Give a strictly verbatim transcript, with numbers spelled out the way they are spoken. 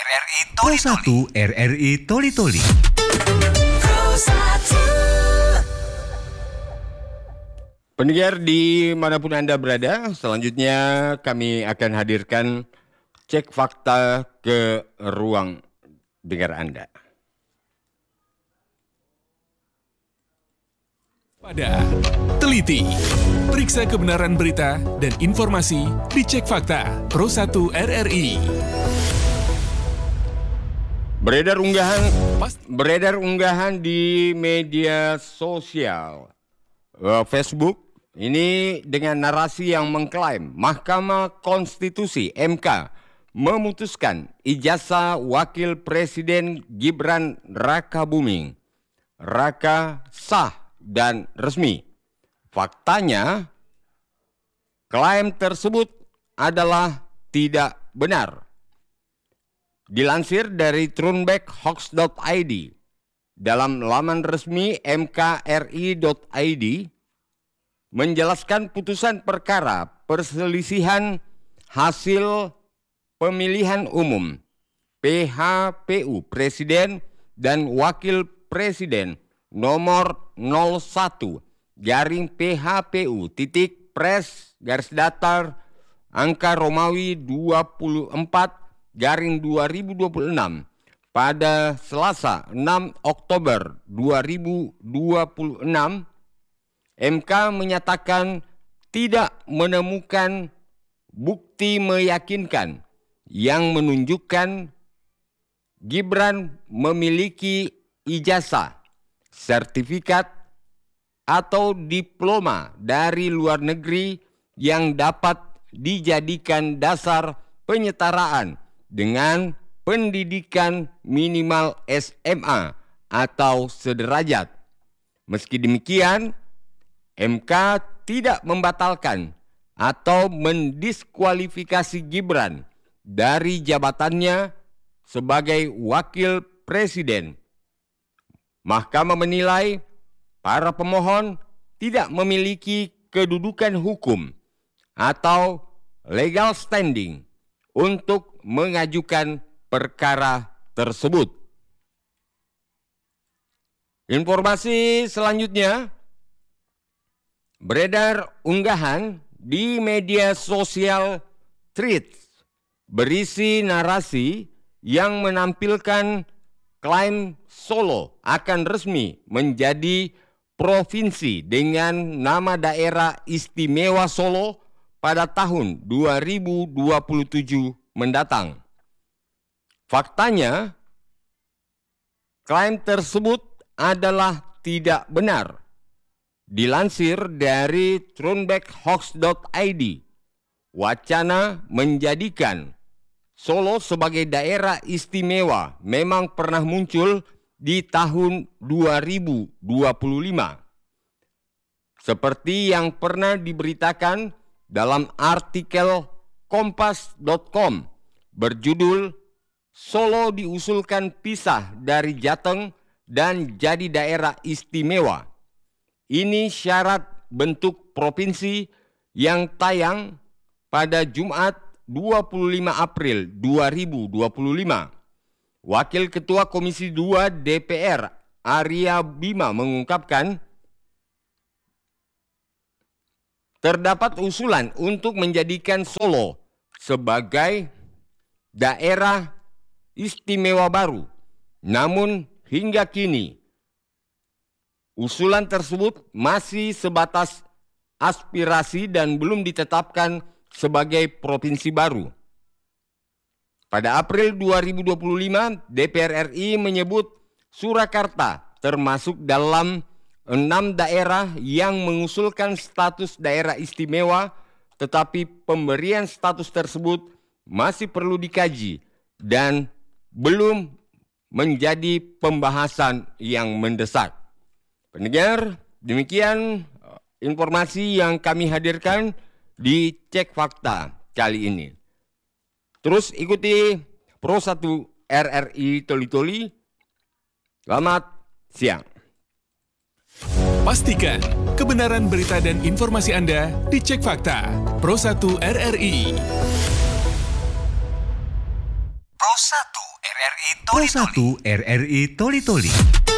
R R I Toli Toli. Pro satu R R I Toli Toli. Pendengar dimanapun Anda berada, selanjutnya kami akan hadirkan cek fakta ke ruang dengar Anda. Pada teliti, periksa kebenaran berita dan informasi di Cek Fakta Pro satu R R I. Beredar unggahan beredar unggahan di media sosial uh, Facebook ini dengan narasi yang mengklaim Mahkamah Konstitusi M K memutuskan ijazah Wakil Presiden Gibran Rakabuming Raka sah dan resmi. Faktanya, klaim tersebut adalah tidak benar. Dilansir dari trunbackhoax dot I D, dalam laman resmi m k r i dot i d menjelaskan putusan perkara perselisihan hasil pemilihan umum P H P U Presiden dan Wakil Presiden nomor nol satu garing P H P U titik pres garis datar angka Romawi dua puluh empat garing dua ribu dua puluh enam pada Selasa enam Oktober dua ribu dua puluh enam, M K menyatakan tidak menemukan bukti meyakinkan yang menunjukkan Gibran memiliki ijazah, sertifikat, atau diploma dari luar negeri yang dapat dijadikan dasar penyetaraan dengan pendidikan minimal S M A atau sederajat. Meski demikian, M K tidak membatalkan atau mendiskualifikasi Gibran dari jabatannya sebagai Wakil Presiden. Mahkamah menilai para pemohon tidak memiliki kedudukan hukum atau legal standing untuk mengajukan perkara tersebut. Informasi selanjutnya, beredar unggahan di media sosial Threads berisi narasi yang menampilkan klaim Solo akan resmi menjadi provinsi dengan nama daerah istimewa Solo pada tahun dua ribu dua puluh tujuh mendatang. Faktanya, klaim tersebut adalah tidak benar. Dilansir dari trunbackhoax dot i d, wacana menjadikan Solo sebagai daerah istimewa memang pernah muncul di tahun dua ribu dua puluh lima. Seperti yang pernah diberitakan dalam artikel kompas dot com berjudul Solo diusulkan pisah dari Jateng dan jadi daerah istimewa. Ini syarat bentuk provinsi yang tayang pada Jumat dua puluh lima April dua ribu dua puluh lima. Wakil Ketua Komisi dua D P R Arya Bima mengungkapkan terdapat usulan untuk menjadikan Solo sebagai daerah istimewa baru. Namun hingga kini usulan tersebut masih sebatas aspirasi dan belum ditetapkan sebagai provinsi baru. Pada April dua ribu dua puluh lima, D P R R I menyebut Surakarta termasuk dalam enam daerah yang mengusulkan status daerah istimewa, tetapi pemberian status tersebut masih perlu dikaji dan belum menjadi pembahasan yang mendesak. Pendengar, demikian informasi yang kami hadirkan di Cek Fakta kali ini. Terus ikuti Pro satu R R I Toli Toli. Selamat siang. Pastikan kebenaran berita dan informasi Anda di Cek Fakta Pro satu R R I. Pro satu R R I Toli Toli. Pro satu R R I Toli Toli.